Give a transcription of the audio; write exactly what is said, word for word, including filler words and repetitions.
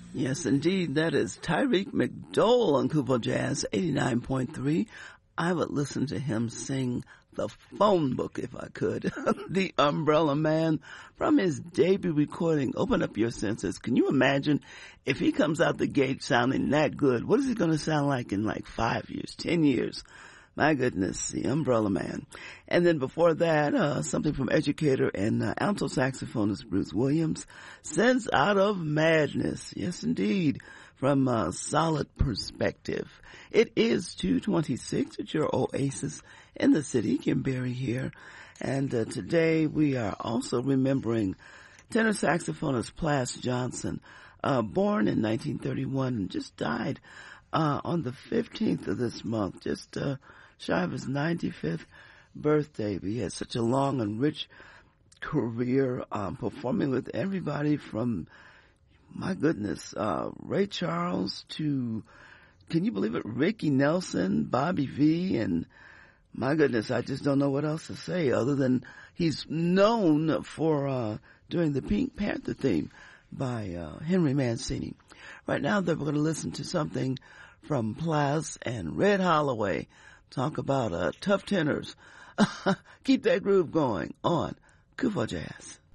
Yes, indeed. That is Tyreek McDowell on Kubo Jazz eighty-nine point three. I would listen to him sing The Phone Book if I could. The Umbrella Man from his debut recording, Open Up Your Senses. Can you imagine if he comes out the gate sounding that good? What is he going to sound like in like five years, ten years? My goodness, the Umbrella Man. And then before that, uh, something from educator and uh, alto saxophonist Bruce Williams, Sense Out of Madness. Yes, indeed, from uh, Solid Perspective. It is two twenty-six at your oasis in the city, Kimberry here. And uh, today we are also remembering tenor saxophonist Plas Johnson, uh, born in nineteen thirty-one and just died uh, on the fifteenth of this month, just uh, shy of his ninety-fifth birthday. But he had such a long and rich career, um, performing with everybody from, my goodness, uh, Ray Charles to, can you believe it, Ricky Nelson, Bobby V, and my goodness, I just don't know what else to say other than he's known for uh doing the Pink Panther theme by uh Henry Mancini. Right now, we're going to listen to something from Plas and Red Holloway. Talk about uh tough tenors. Keep that groove going on Kufa Jazz.